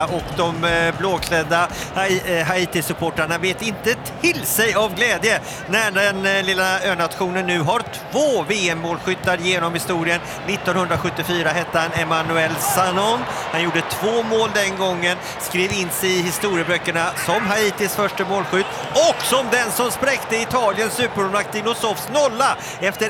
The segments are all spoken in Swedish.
Och de blåklädda Haiti-supportrarna vet inte till sig av glädje när den lilla önationen nu har 2 VM-målskyttar genom historien. 1974 hette han Emmanuel Sanon. Han gjorde 2 mål den gången, skrev in sig i historieböckerna som Haitis första målskytt och som den som spräckte Italiens supermålvakt Dinosovs nolla efter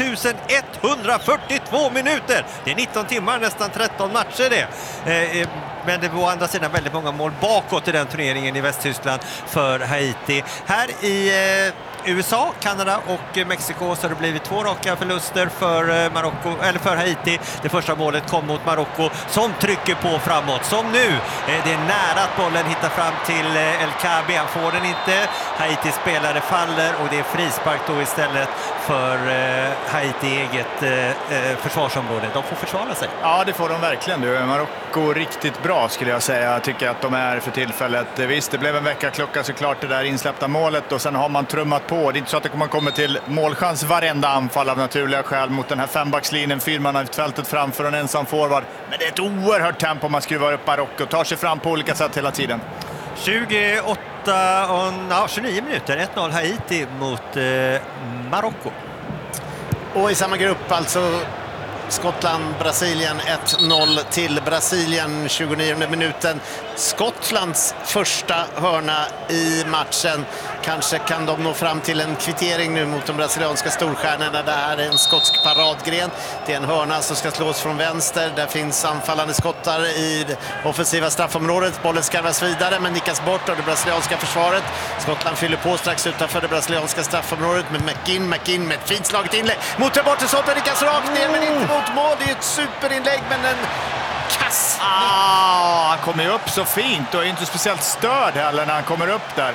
1142 minuter. Det är 19 timmar, nästan 13 matcher det. Men det var å andra sidan väldigt många mål bakåt i den turneringen i Västtyskland för Haiti. Här i USA, Kanada och Mexiko så har det blivit 2 raka förluster för Marocko, eller för Haiti. Det första målet kom mot Marocko som trycker på framåt. Som nu, det är nära att bollen hittar fram till El Kabi. Han får den inte. Haitis spelare faller och det är frispark då istället för Haiti eget försvarsområde. De får försvara sig. Ja, det får de verkligen. Marocko riktigt bra skulle jag säga. Jag tycker att de är för tillfället. Visst, det blev en veckaklocka såklart det där insläppta målet och sen har man trummat på. Det är inte så att det kommer till målchans varenda anfall av naturliga skäl mot den här 5-backslinjen. 4 man har fältet framför en ensam forward. Men det är ett oerhört tempo man skruvar upp Marocko. Tar sig fram på olika sätt hela tiden. 29 minuter. 1-0 Haiti mot Marocko. Och i samma grupp alltså Skottland-Brasilien 1-0 till Brasilien 29 minuten. Skottlands första hörna i matchen. Kanske kan de nå fram till en kvittering nu mot de brasilianska storstjärnorna. Det här är en skotsk paradgren. Det är en hörna som ska slås från vänster. Där finns anfallande skottar i det offensiva straffområdet. Bollen skarvas vidare men nickas bort av det brasilianska försvaret. Skottland fyller på strax utanför det brasilianska straffområdet med McGinn med ett fint slaget inlägg. Mot det bortre så nickas rakt ner men inte mot mål. Det är ett superinlägg men en kass. Han kommer ju upp så fint och är inte speciellt störd heller när han kommer upp där.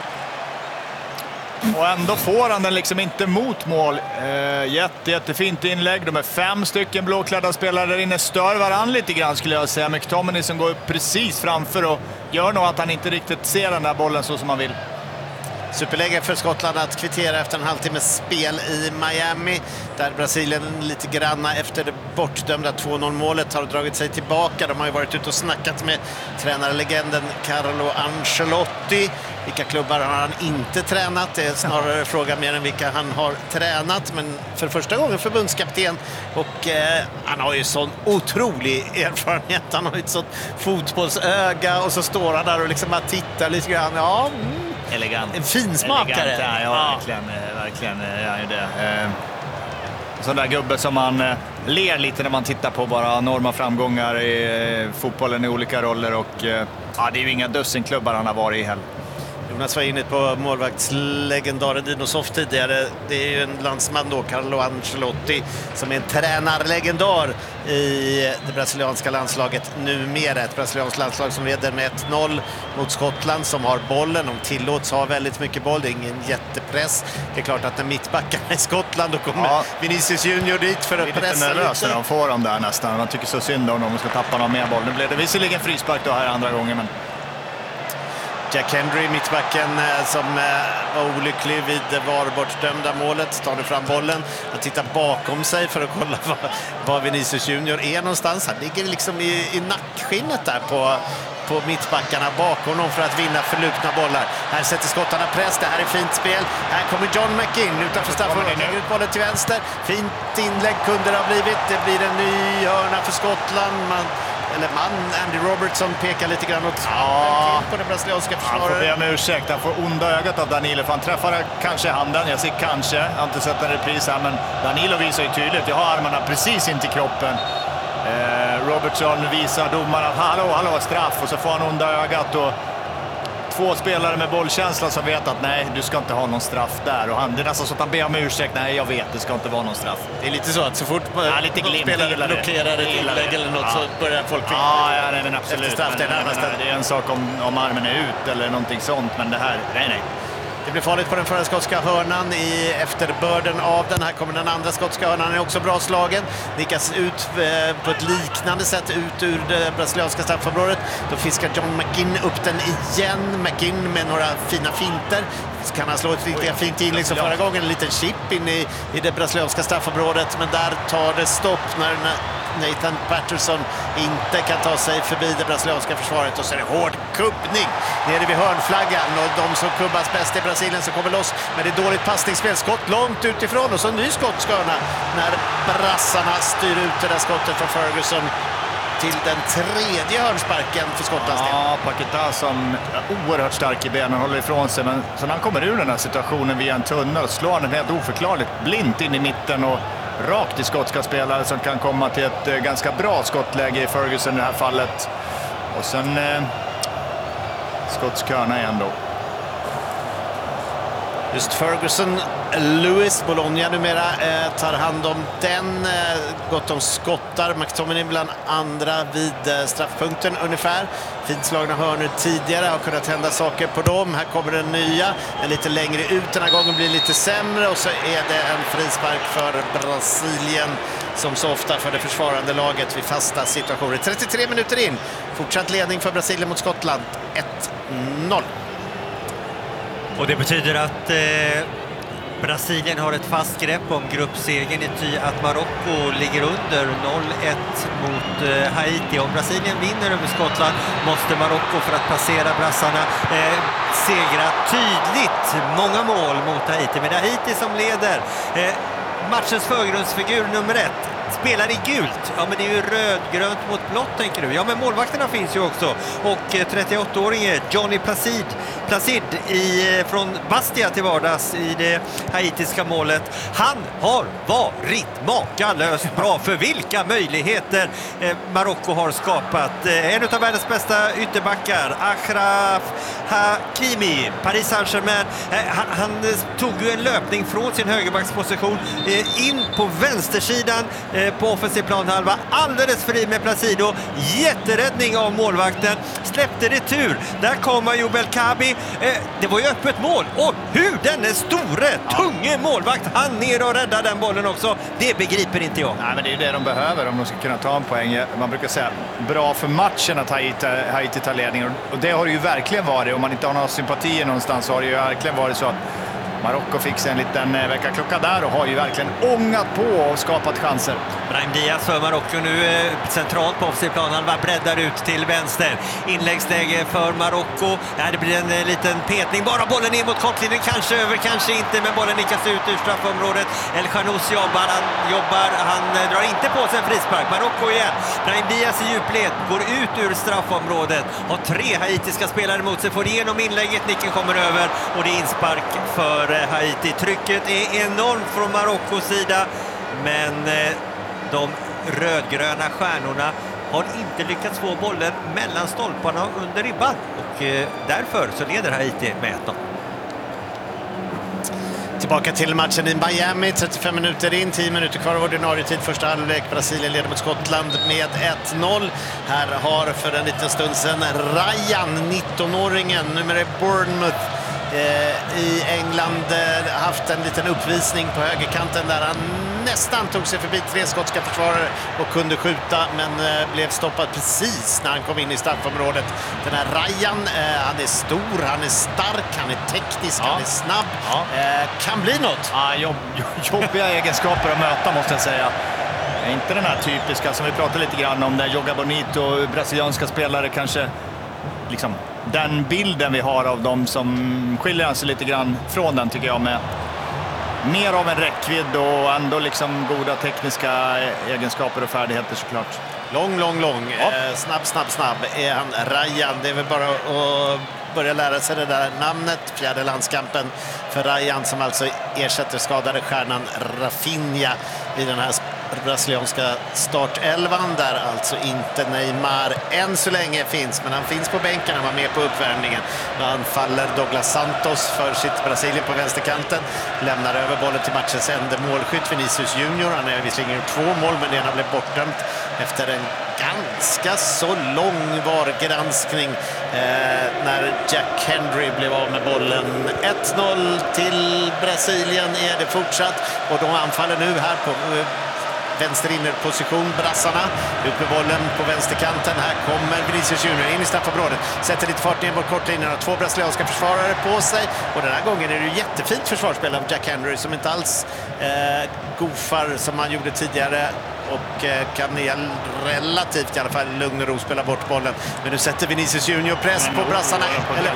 Och ändå får han den liksom inte mot mål. Jättefint inlägg. De är 5 stycken blåklädda spelare där inne. Stör varann lite grann skulle jag säga. McTominay som går upp precis framför och gör nog att han inte riktigt ser den där bollen så som han vill. Superläge för Skottland att kvittera efter en halvtimmes spel i Miami. Där Brasilien lite granna efter det bortdömda 2-0-målet har dragit sig tillbaka. De har ju varit ute och snackat med tränarlegenden Carlo Ancelotti. Vilka klubbar har han inte tränat? Det är snarare fråga mer än vilka han har tränat. Men för första gången förbundskapten. Och han har ju sån otrolig erfarenhet. Han har ju ett sånt fotbollsöga. Och så står han där och liksom bara tittar lite grann. Ja, elegant. En finsmakare. Elegant, ja. Verkligen är ju det. Sån där gubbe som man ler lite när man tittar på bara enorma framgångar i fotbollen i olika roller. Och det är ju inga dussinklubbar han har varit i heller. Jonas var inne på målvaktslegendaren Dinosov tidigare. Det är ju en landsman då, Carlo Ancelotti, som är en tränarlegendar i det brasilianska landslaget numera. Ett brasilianskt landslag som leder med 1-0 mot Skottland som har bollen. De tillåts ha väldigt mycket boll. Det är ingen jättepress. Det är klart att när mittbackarna i Skottland då kommer Vinicius Junior dit för att pressa lite. Det är lite nervös när de får dem där nästan. Man tycker så synd om de ska tappa någon mer boll. Nu blev det visserligen frispark då här andra gången, men Jack Hendry, mittbacken som var olycklig vid VAR-bortdömda målet, tar nu fram bollen och tittar bakom sig för att kolla var Vinicius Junior är någonstans. Han ligger liksom i nackskinnet där på mittbackarna bakom honom för att vinna förlupna bollar. Här sätter skottarna press, det här är fint spel. Här kommer John McGinn utanför straffområdet, lägger ut bollen till vänster. Fint inlägg kunde det ha blivit. Det blir en ny hörna för Skottland. Andy Robertson pekar lite grann åt på det brasilianska försvaret. Han får be om ursäkt, han får onda ögat av Danilo för han träffar kanske handen, jag ser kanske, jag har inte sett en repris här, men Danilo visar ju tydligt, jag har armarna precis in till kroppen. Robertson visar domaren att hallå, straff, och så får han onda ögat och 2 spelare med bollkänsla som vet att nej, du ska inte ha någon straff där. Och det är nästan så att han ber om ursäkt. Nej, jag vet, det ska inte vara någon straff. Det är lite så att så fort spelare blockerar ett inlägg eller något så börjar folk men absolut. Det är en sak om armen är ut eller någonting sånt, men det här, nej. Det blir farligt på den förra skotska hörnan i efterbörden av den. Här kommer den andra skotska hörnan, den är också bra slagen. Nickas ut på ett liknande sätt ut ur det brasilianska straffområdet. Då fiskar John McGinn upp den igen. McGinn med några fina finter. Så kan han slå ett lika fint in liksom förra gången. En liten chip in i det brasilianska straffområdet. Men där tar det stopp när Nathan Patterson inte kan ta sig förbi det brasilianska försvaret, och så är det hård kubbning nere vid hörnflaggan, och de som kubbas bäst i Brasilien som kommer loss, men det är dåligt passningsspel, skott långt utifrån och så en ny skottskörna när brassarna styr ut det där skottet från Ferguson till den tredje hörnsparken för Skottlands del. Ja, Paquetá som är oerhört stark i benen, håller ifrån sig, men så när han kommer ur den här situationen via en tunnel slår han helt oförklarligt blint in i mitten och rakt i skotska spelare som kan komma till ett ganska bra skottläge i Ferguson i det här fallet. Och sen skottskörna igen då. Just Ferguson, Lewis, Bologna numera tar hand om den. Gott om skottar. McTominay bland andra vid straffpunkten ungefär. Fint slagna hörnor tidigare, har kunnat hända saker på dem. Här kommer den nya, en lite längre ut den här gången, blir lite sämre, och så är det en frispark för Brasilien som så ofta för det försvarande laget vid fasta situationer. 33 minuter in, fortsatt ledning för Brasilien mot Skottland, 1-0. Och det betyder att Brasilien har ett fast grepp om gruppsegern i ty att Marocko ligger under 0-1 mot Haiti. Om Brasilien vinner över Skottland måste Marocko, för att passera brassarna, segra tydligt många mål mot Haiti. Men det är Haiti som leder. Matchens förgrundsfigur nummer 1 spelar i gult. Ja, men det är ju rödgrönt mot blått, tänker du. Ja, men målvakterna finns ju också. Och 38-åringen Johnny Placid från Bastia till vardags i det haitiska målet. Han har varit makalöst bra, för vilka möjligheter Marocko har skapat. En av världens bästa ytterbackar, Achraf Hakimi, Paris Saint-Germain. Han tog ju en löpning från sin högerbacksposition in på vänstersidan på offensiv planhalva, alldeles fri med Placido, jätteräddning av målvakten, släppte retur, där kommer Jubel Kabi, det var ju öppet mål, och hur den är store, tunge målvakt han ner och räddar den bollen också, det begriper inte jag. Nej, men det är det de behöver om de ska kunna ta en poäng. Man brukar säga bra för matchen att Haiti tar ledningen, och det har det ju verkligen varit. Om man inte har några sympatier någonstans så har det ju verkligen varit så att Marocko fick sig en liten väckarklocka där och har ju verkligen ångat på och skapat chanser. Brahim Diaz för Marocko nu centralt på offensiv planhalva, breddar ut till vänster. Inläggsläge för Marocko. Det blir en liten petning, bara bollen ner mot kortlinjen, kanske över, kanske inte, men bollen nickas ut ur straffområdet. El Khanous jobbar, han drar inte på sig en frispark. Marocko igen. Brahim Diaz i djupled, går ut ur straffområdet. Har 3 haitiska spelare mot sig, får igenom inlägget, nicken kommer över och det är inspark för Haiti. Trycket är enormt från Marockos sida, men de rödgröna stjärnorna har inte lyckats få bollen mellan stolparna under ribban, och därför så leder Haiti med 1-0. Tillbaka till matchen i Miami, 35 minuter in, 10 minuter kvar av ordinarie tid, första halvlek. Brasilien leder mot Skottland med 1-0. Här har för en liten stund sedan Ryan, 19-åringen, nummer i Bournemouth i England, haft en liten uppvisning på högerkanten där han nästan tog sig förbi 3 skotska försvarare och kunde skjuta, men blev stoppad precis när han kom in i straffområdet. Den här Ryan, han är stor, han är stark, han är teknisk, han är snabb. Kan bli något. Jobbiga egenskaper att möta, måste jag säga. Inte den här typiska som vi pratade lite grann om, där Joga Bonito, brasilianska spelare, kanske liksom den bilden vi har av dem som skiljer sig lite grann från den, tycker jag, med mer av en räckvidd och ändå liksom goda tekniska egenskaper och färdigheter såklart. Lång. Ja. Snabb är han, Ryan. Det är väl bara att börja lära sig det där namnet. Fjärde landskampen för Ryan, som alltså ersätter skadade stjärnan Rafinha i den här brasilianska startelvan, där alltså inte Neymar än så länge finns, men han finns på bänken, han var med på uppvärmningen. Nu anfaller Douglas Santos för sitt Brasilien på vänsterkanten, lämnar över bollen till matchens enda målskytt Vinicius Junior. Han har visserligen gjort 2 mål, men det ena blev bortdömt efter en ganska så lång VAR-granskning när Jack Hendry blev av med bollen. 1-0 till Brasilien är det fortsatt, och de anfaller nu här på vänsterinnerposition, brassarna. Ut med bollen på vänsterkanten. Här kommer Vinicius Junior in i straffområdet. Sätter lite fart ner mot kortlinjen, och 2 brasilianska försvarare på sig. Och den här gången är det ju jättefint försvarsspel av Jack Henry, som inte alls goofar som han gjorde tidigare. och kan relativt i alla fall lugn och ro spela bort bollen. Men nu sätter Vinicius Junior press på brassarna.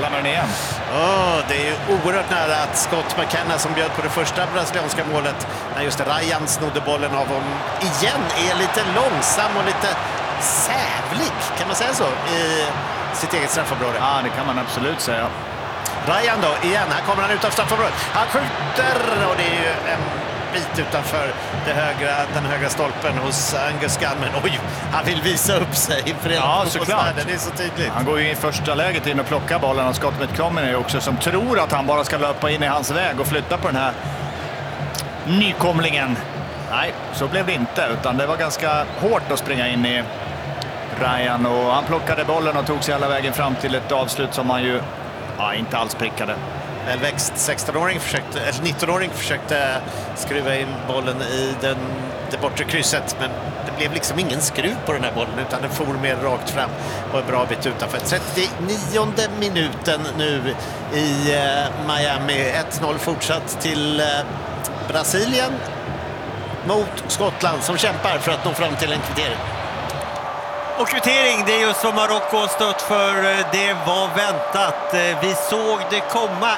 Det är ju oerhört nära att Scott McKenna, som bjöd på det första brasilianska målet när just Ryan snodde bollen av honom igen, är lite långsam och lite sävlig, kan man säga så, i sitt eget straffområde. Ja, det kan man absolut säga. Ryan då, igen, här kommer han utanför straffområdet. Han skjuter och det är ju en bit utanför den högra stolpen hos Angus Gunn. Men oj, han vill visa upp sig inför hela fotbollsvärlden. Det är så tydligt. Han går ju i första läget in och plockar bollen, och Scott McTominay också, som tror att han bara ska löpa in i hans väg och flytta på den här nykomlingen. Nej, så blev det inte, utan det var ganska hårt att springa in i Ryan, och han plockade bollen och tog sig hela vägen fram till ett avslut som han ju inte alls prickade. Välväxt 19-åring försökte skruva in bollen i det bortre krysset, men det blev liksom ingen skruv på den här bollen, utan den for mer rakt fram och en bra bit utanför. 39:e minuten nu i Miami. 1-0 fortsatt till Brasilien mot Skottland, som kämpar för att nå fram till en kvittering. Och kvittering, det är just vad Marocko har stött för. Det var väntat. Vi såg det komma.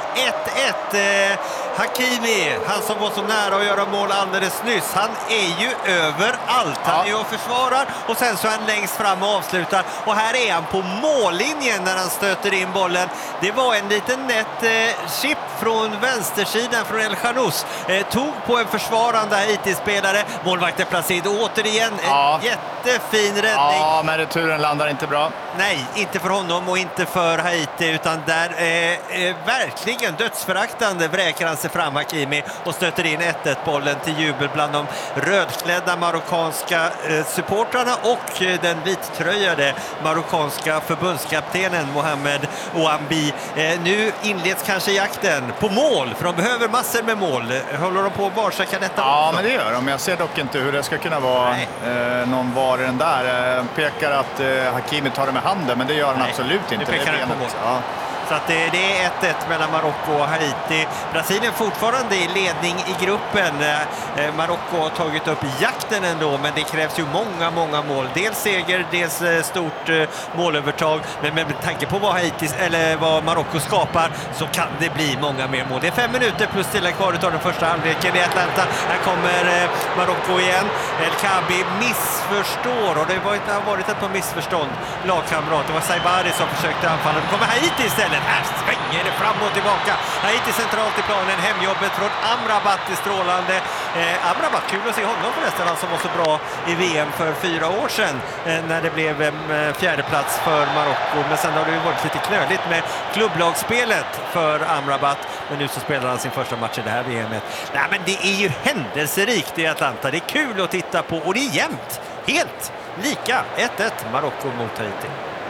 1-1. Hakimi, han som var så nära att göra mål alldeles nyss, han är ju överallt. Han är ju och försvarar, och sen så är han längst fram och avslutar. Och här är han på mållinjen när han stöter in bollen. Det var en liten nätt chip från vänstersidan från El Khanous. Tog på en försvarande Haiti-spelare. Målvakten Placid återigen. En jättefin räddning. Ja, men returen landar inte bra. Nej, inte för honom och inte för Haiti, utan där verkligen dödsföraktande vräker han sig fram, Hakimi, och stöter in 1-1-bollen till jubel bland de rödklädda marockanska supportrarna och den vittröjade marockanska förbundskaptenen Mohamed Ouambi. Nu inleds kanske jakten på mål, för de behöver massor med mål. Håller de på att barsaka detta? Ja, men det gör de. Jag ser dock inte hur det ska kunna vara någon var i den där. Pekar att Hakimi tar det med handen, men det gör han absolut inte. Nu pekar han på mål. Ja. Så att det är 1-1 mellan Marocko och Haiti. Brasilien fortfarande i ledning i gruppen. Marocko har tagit upp jakten ändå, men det krävs ju många mål. Dels seger, dels stort målövertag. Men med tanke på vad Marocko skapar, så kan det bli många mer mål. Det är 5 minuter plus till kvar av den första halvleken i Atlanta. Här kommer Marocko igen. El Kaabi missförstår, och det har varit ett par missförstånd. Lagkamrat, det var Saibari som försökte anfalla. Nu kommer Haiti istället. Här svänger det fram och tillbaka. Haiti centralt i planen. Hemjobbet från Amrabat är strålande. Amrabat, kul att se honom förresten, han som var så bra i VM för 4 år sedan när det blev en fjärde plats för Marocko. Men sen har det ju varit lite knöligt med klubblagsspelet för Amrabat. Men nu så spelar han sin första match i det här VMet. Nej, men det är ju händelserikt i Atlanta. Det är kul att titta på, och det är jämnt. Helt lika. 1-1 Marocko mot Haiti.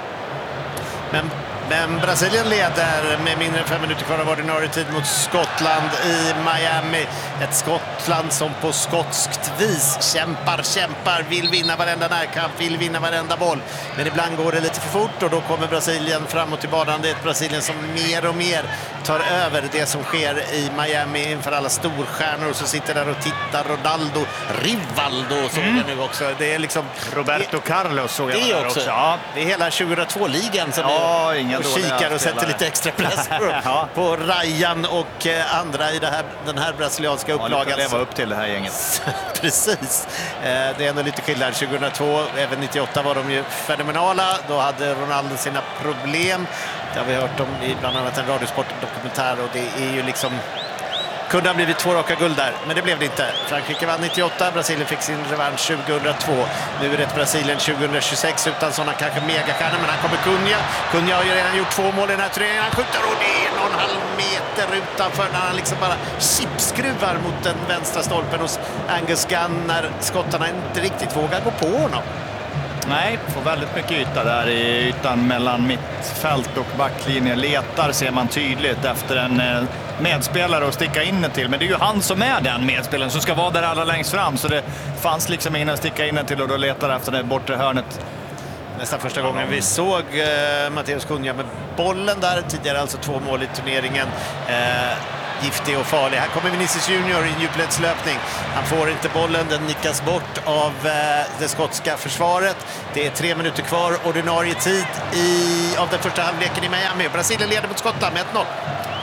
Men Brasilien leder med mindre än 5 minuter kvar av ordinarie tid mot Skottland i Miami. Ett Skottland som på skotskt vis kämpar, vill vinna varenda närkamp, vill vinna varenda boll. Men ibland går det lite för fort, och då kommer Brasilien framåt i banan. Det är ett Brasilien som mer och mer tar över det som sker i Miami inför alla storstjärnor som sitter där och tittar. Ronaldo, Rivaldo såg jag nu också. Det är liksom Roberto Carlos såg jag där också. Ja. Det är hela 2002-ligan som är och kikar och sätter lite extra press på Ryan och andra i den här brasilianska upplagan. Ja, leva upp till det här gänget. Precis. Det är ändå lite skillnad. 2002, även 98 var de ju fenomenala. Då hade Ronaldo sina problem. Det har vi hört om i bland annat en Radiosport-dokumentär, och det är ju liksom... Kunde ha blivit 2 raka guld där, men det blev det inte. Frankrike vann 98, Brasilien fick sin revansch 2002. Nu är det ett Brasilien 2026 utan sådana kanske megastjärnor, men han kommer Cunha har ju redan gjort 2 mål i den här turneringen. Han skjuter, och det är 1,5 meter utanför när han liksom bara chipskruvar mot den vänstra stolpen hos Angus Gunn, när skottarna inte riktigt vågar gå på honom. Nej, får väldigt mycket yta där i ytan mellan mittfält och backlinje. Letar ser man tydligt efter en medspelare att sticka in till. Men det är ju han som är den medspelaren som ska vara där allra längst fram. Så det fanns liksom ingen att sticka in till, och då letar efter det bortre hörnet. Nästan första gången vi såg Matheus Cunha med bollen där. Tidigare alltså 2 mål i turneringen. giftig och farlig. Här kommer Vinicius Junior i en djupledslöpning. Han får inte bollen, den nickas bort av det skotska försvaret. Det är 3 minuter kvar, ordinarie tid av den första halvleken i Miami. Brasilien leder mot Skottland med 1-0.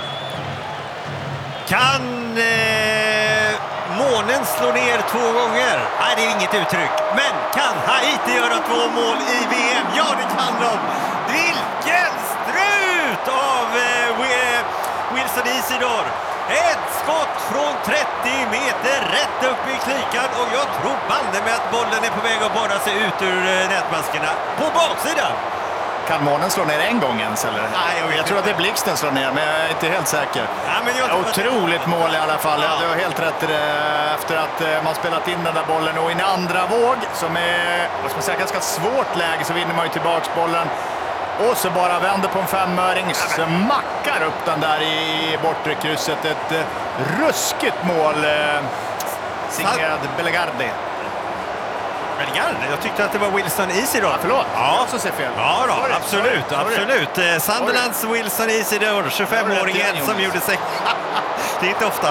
Kan månen slå ner 2 gånger? Nej, det är inget uttryck. Men kan Haiti göra 2 mål i VM? Ja, det kan de! Vilken strut av Wilson Isidor! Ett skott från 30 meter rätt upp i klykan och jag tror bandet med att bollen är på väg att borra sig ut ur nätmaskerna på baksidan. Kan månen slå ner en gång ens eller? Nej, jag tror att det är blixten slår ner, men jag är inte helt säker. Ja, men otroligt mål i alla fall. Ja. Du har helt rätt i det, efter att man spelat in den där bollen. Och i en andra våg, som är ganska svårt läge, så vinner man ju tillbaks bollen. Och så bara vänder på en 5-öring, smackar upp den där i bortre krysset. Ett ruskigt mål, signerad Bellegarde. Jag tyckte att det var Wilson Isidor. Ja, förlåt. Ja, jag ser fel. Ja, då, absolut. Sunderlands Wilson Isidor, 25-åringen som gjorde 6... Det är inte ofta.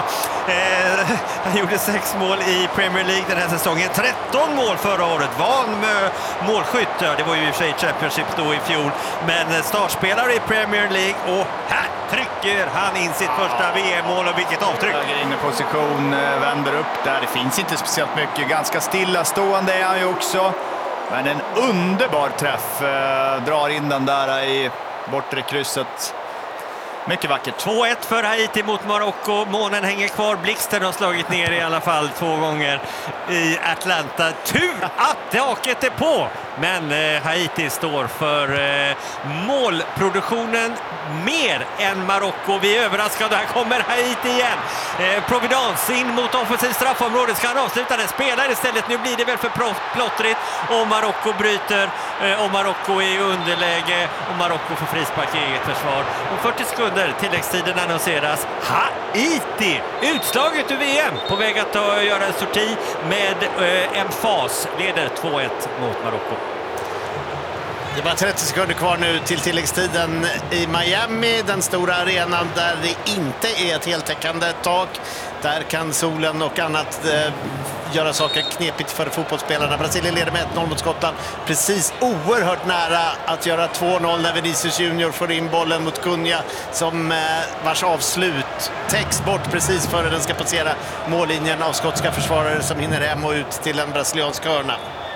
Han gjorde 6 mål i Premier League den här säsongen. 13 mål förra året. Van med målskytt. Det var ju i och för sig Championship då i fjol. Men startspelare i Premier League. Och här trycker han in sitt första VM-mål. Och vilket avtryck! Höger in i position, vänder upp där. Det finns inte speciellt mycket. Ganska stillastående är han ju också. Men en underbar träff. Drar in den där i bortre krysset. Mycket vackert. 2-1 för Haiti mot Marocko. Månen hänger kvar. Blixten har slagit ner i alla fall 2 gånger i Atlanta. Tur att taket är på! Men Haiti står för målproduktionen mer än Marocko. Vi är överraskade. Här kommer Haiti igen. Providence in mot offensiv straffområde. Ska han avsluta den? Spelar istället. Nu blir det väl för plottrigt. Och Marocko bryter. Och Marocko är i underläge. Och Marocko får frispark i eget försvar. Om 40 sekunder tilläggstiden annonseras. Haiti! Utslaget ur VM. På väg att göra en sorti med emfas. Leder 2-1 mot Marocko. Det är bara 30 sekunder kvar nu till tilläggstiden i Miami, den stora arenan där det inte är ett heltäckande tak. Där kan solen och annat göra saker knepigt för fotbollsspelarna. Brasilien leder med 1-0 mot Skottland. Precis oerhört nära att göra 2-0 när Vinicius Junior får in bollen mot Cunha som vars avslut täcks bort precis före den ska passera mållinjen av skotska försvarare som hinner hem och ut till en brasiliansk hörna.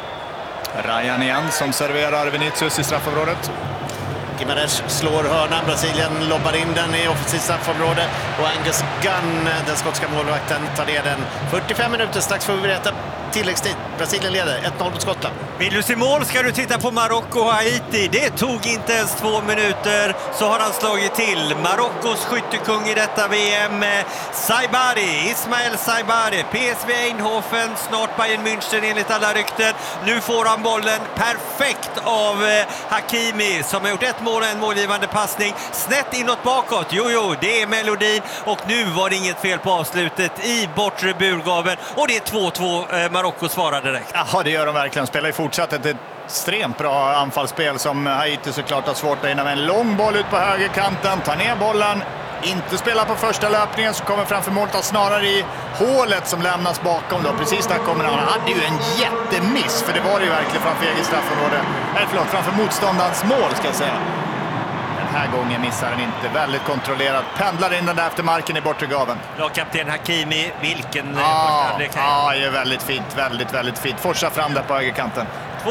Ryan igen som serverar Vinicius i straffområdet. Gimares slår hörnan, Brasilien lobbar in den i offensivt straffområde och Angus Gunn, den skotska målvakten, tar ner den. 45 minuter, strax får vi berätta tilläggstid. Brasilien leder 1-0 mot Skottland. Vill du se mål ska du titta på Marocko och Haiti. Det tog inte ens 2 minuter så har han slagit till. Marockos skyttekung i detta VM, Saibari, Ismael Saibari, PSV Eindhoven, snart Bayern München enligt alla rykten. Nu får han bollen perfekt av Hakimi som har gjort 1 mål och en målgivande passning. Snett inåt bakåt, jo, det är melodin. Och nu var det inget fel på avslutet i bortre burgaven. Och det är 2-2, Marocko svarar direkt. Ja, det gör de verkligen. Spelar ju fortsatt ett extremt bra anfallsspel som Haiti såklart har svårt att hinna med. En lång boll ut på högerkanten, tar ner bollen. Inte spela på första löpningen så kommer framför målet snarare i hålet som lämnas bakom då. Precis där kommer han. Han hade ju en jättemiss, för det var det ju verkligen framför eget straffområde. Framför motståndarens mål ska jag säga. Den här gången missar han inte. Väldigt kontrollerat. Pendlar in den där efter marken i bortre gaven. Lagkapten Hakimi, vilken Ja, det är väldigt fint. Väldigt fint. Forsar fram där på högerkanten.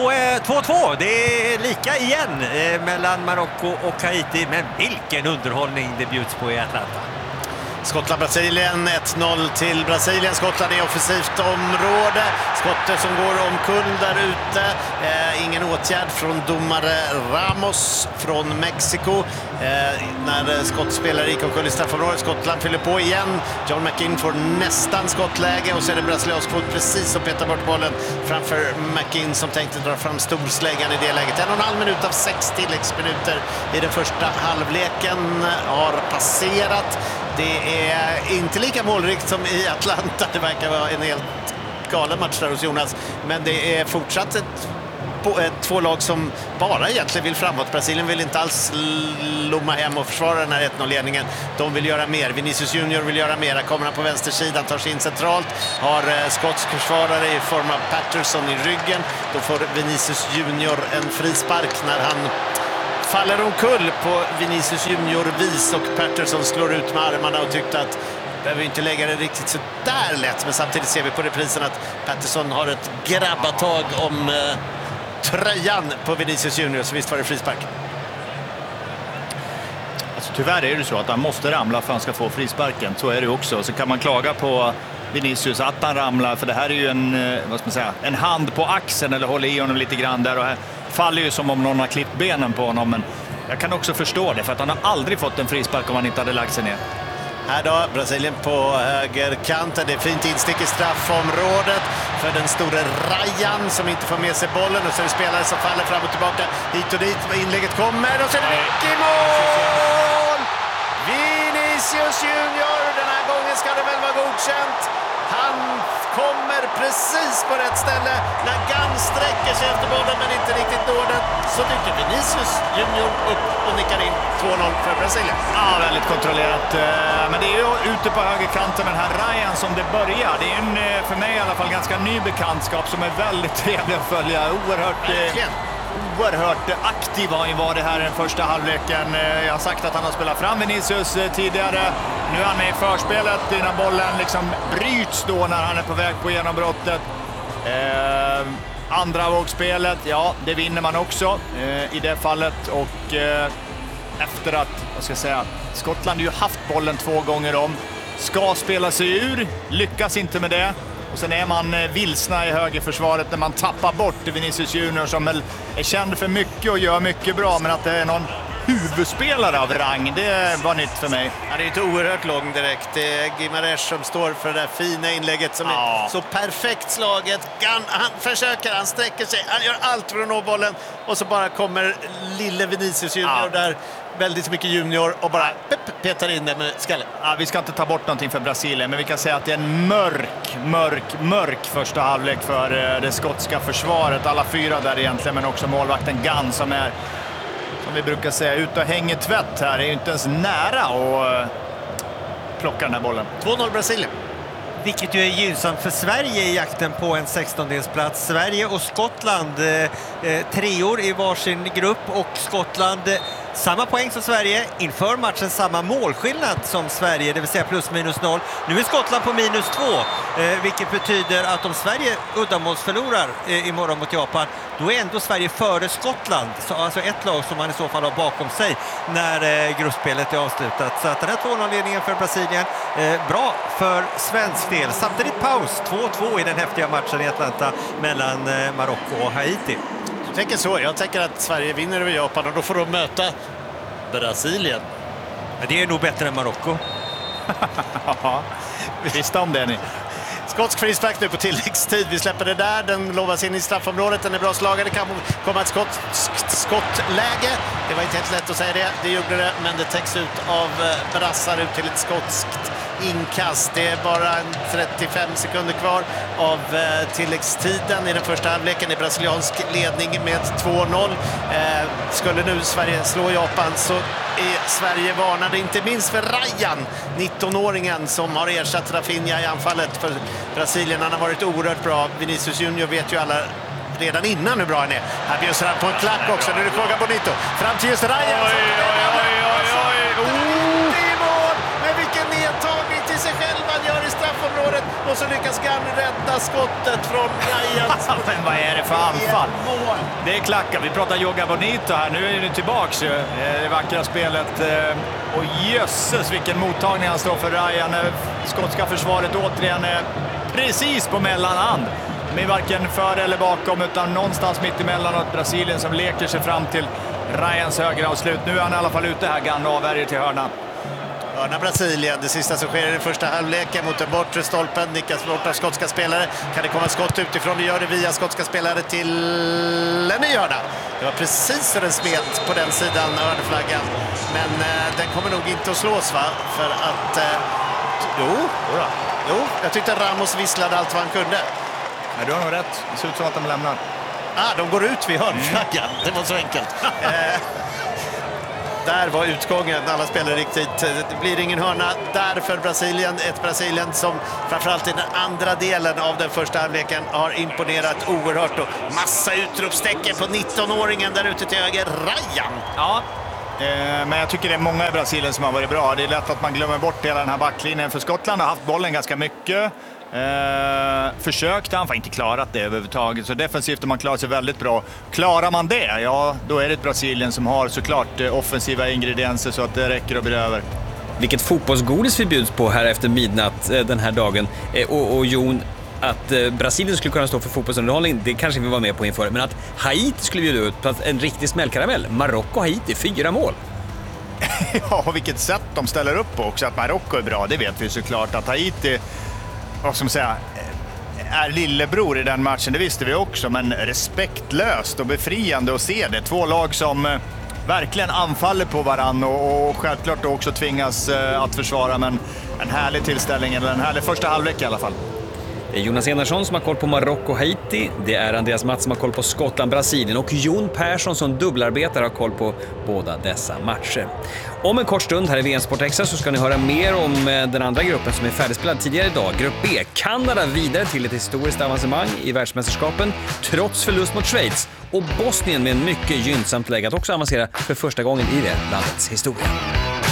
2-2, det är lika igen mellan Marocko och Haiti, men vilken underhållning det bjuds på i Atlanta. Skottland-Brasilien, 1-0 till Brasilien. Skottland är offensivt område. Skotter som går omkull där ute. Ingen åtgärd från domare Ramos från Mexiko. När Skott spelar i omkull i straffområdet. Skottland fyller på igen. John McInn får nästan skottläge och så är det brasiliansk fot precis som petar bort bollen framför McInn som tänkte dra fram storsläggan i det läget. 1,5 minut av 6 tilläggsminuter i den första halvleken har passerat. Det är inte lika målrikt som i Atlanta. Det verkar vara en helt galen match där hos Jonas. Men det är fortsatt ett två lag som bara egentligen vill framåt. Brasilien vill inte alls lomma hem och försvara den här 1-0-ledningen. De vill göra mer. Vinicius Junior vill göra mer. Kommer han på vänstersidan, tar sig in centralt. Har skotsk försvarare i form av Patterson i ryggen. Då får Vinicius Junior en frispark när han faller omkull på Vinicius Junior vis och Patterson slår ut med armarna och tyckte att behöver inte lägga det riktigt så där lätt, men samtidigt ser vi på reprisen att Patterson har ett grabbatag om tröjan på Vinicius Junior, så visst var det frispark. Alltså, tyvärr är det så att han måste ramla för att han ska få frisparken, så är det också. Så kan man klaga på Vinicius att han ramlar, för det här är ju en hand på axeln eller håller i honom lite grann där, och här faller ju som om någon har klippt benen på honom, men jag kan också förstå det, för att han har aldrig fått en frispark om han inte hade lagt sig ner. Här då, Brasilien på högerkanten. Det är fint instick i straffområdet för den stora Rayan som inte får med sig bollen. Och så är det spelare som faller fram och tillbaka hit och dit. Inlägget kommer och så är det Nick i mål! Vinicius Junior, den här gången ska det väl vara godkänt. Han kommer precis på rätt ställe när Gans sträcker sig efter bollen men inte riktigt når den. Så dyker Vinicius Junior upp och nickar in 2-0 för Brasilien. Ja, väldigt kontrollerat. Men det är ju ute på högerkanten med den här Rayan som det börjar. Det är en, för mig i alla fall, ganska ny bekantskap som är väldigt trevlig att följa. Oerhört aktiv har han varit här i den första halvleken. Jag har sagt att han har spelat fram Vinicius tidigare. Nu är han med i förspelet innan bollen liksom bryts då när han är på väg på genombrottet. Andra vågspelet, ja, det vinner man också i det fallet. Och efter att, vad ska jag säga, Skottland ju haft bollen 2 gånger om. Ska spela sig ur, lyckas inte med det. Och sen är man vilsna i högerförsvaret när man tappar bort Vinicius Junior som är känd för mycket och gör mycket bra, men att det är någon huvudspelare av rang, det var nytt för mig. Han är inte oerhört lång direkt. Det är Guimaraes som står för det där fina inlägget som är så perfekt slaget. Han försöker, han sträcker sig, han gör allt för att nå bollen och så bara kommer lille Vinicius Junior där, väldigt mycket junior, och bara petar in det med skallen. Ja, vi ska inte ta bort någonting för Brasilien, men vi kan säga att det är en mörk första halvlek för det skotska försvaret. Alla 4 där egentligen, men också målvakten Gunn som är, som vi brukar säga, ut och hänger tvätt här. Det är ju inte ens nära att plocka den här bollen. 2-0 Brasilien. Vilket ju är gynnsamt för Sverige i jakten på en 16-delsplats. Sverige och Skottland, 3 i varsin grupp, och Skottland samma poäng som Sverige, inför matchen samma målskillnad som Sverige, det vill säga +-0. Nu är Skottland på -2, vilket betyder att om Sverige uddamålsförlorar imorgon mot Japan, då är ändå Sverige före Skottland. Så alltså ett lag som man i så fall har bakom sig när gruppspelet är avslutat. Så att den här 2-0-ledningen för Brasilien, bra för svensk del. Samtidigt paus, 2-2 i den häftiga matchen i Atlanta mellan Marocko och Haiti. Jag tänker så. Jag tänker att Sverige vinner över Japan och då får de möta Brasilien. Men det är nog bättre än Marocko. Visste om det ni. Skotsk frispark nu på tilläggstid. Vi släpper det där. Den lovas in i straffområdet. Den är bra slagen. Det kan komma ett skottläge. Det var inte helt lätt att säga det. Det gjorde det, men det täcks ut av brassar ut till ett skotskt inkast. Det är bara 35 sekunder kvar av tilläggstiden i den första halvleken i brasiliansk ledning med 2-0. Skulle nu Sverige slå Japan så är Sverige varnade, inte minst för Rayan, 19-åringen som har ersatt Rafinha i anfallet för Brasilien. Han har varit oerhört bra. Vinicius Junior vet ju alla redan innan hur bra han är. Här bjöds han på en klack också. Nu är det fråga Bonito. Fram till just Rayan. Men vilken nedtagning till sig själv han gör i straffområdet. Och så lyckas Gunn rädda skottet från Rayan. Men vad är det för anfall? Det är klackar. Vi pratar Joga Bonito här. Nu är det tillbaks ju. Det vackra spelet. Och jösses vilken mottagning han står för Rayan. Skotska försvaret återigen precis på mellanhand. Med varken före eller bakom, utan någonstans mitt emellan, och Brasilien som leker sig fram till Ryans högeravslut. Nu är han i alla fall ute här, Gunn avvärjer till hörnan. Hörna Brasilien, det sista som sker i den första halvleken mot den bortre stolpen. Nickas bort av skotska spelare. Kan det komma skott utifrån? Det gör det via skotska spelare till en ny hörna. Det var precis så den smet på den sidan, hörnflaggan. Men den kommer nog inte att slås, va? För att... Jo, jag tyckte Ramos visslade allt vad han kunde. Ja, du har nog rätt. Det ser ut som att de lämnar. De går ut vid hörnflaggan. Det var så enkelt. Där var utgången. Alla spelar riktigt. Det blir ingen hörna där för Brasilien. Ett Brasilien som framförallt i den andra delen av den första halvleken har imponerat oerhört. Och massa utropstecken på 19-åringen där ute till höger, Rayan. Ja, men jag tycker det är många i Brasilien som har varit bra. Det är lätt att man glömmer bort hela den här backlinjen. För Skottland har haft bollen ganska mycket. Försökte han, får inte klarat det överhuvudtaget. Så defensivt har man klarat sig väldigt bra. Klarar man det, ja då är det ett Brasilien som har såklart offensiva ingredienser så att det räcker och blir över. Vilket fotbollsgodis vi bjuds på här efter midnatt den här dagen. Och Jon, att Brasilien skulle kunna stå för fotbollsunderhållning, det kanske vi var med på inför. Men att Haiti skulle bjuda ut på en riktig smällkaramell. Marocko, Haiti, 4 mål. Ja, och vilket sätt de ställer upp på också. Att Marocko är bra, det vet vi såklart. Att Haiti, vad ska man säga, är lillebror i den matchen, det visste vi också. Men respektlöst och befriande att se det. 2 lag som verkligen anfaller på varann och självklart också tvingas att försvara. Men en härlig tillställning, eller en härlig första halvlek i alla fall. Det är Jonas Enarsson som har koll på Marocko och Haiti. Det är Andreas Mattsson som har koll på Skottland, Brasilien. Och Jon Persson som dubbelarbetare har koll på båda dessa matcher. Om en kort stund här i VM Sport Extra så ska ni höra mer om den andra gruppen som är färdigspelad tidigare idag. Grupp B. Kanada vidare till ett historiskt avancemang i världsmästerskapen trots förlust mot Schweiz. Och Bosnien med en mycket gynnsamt läge att också avancera för första gången i det landets historia.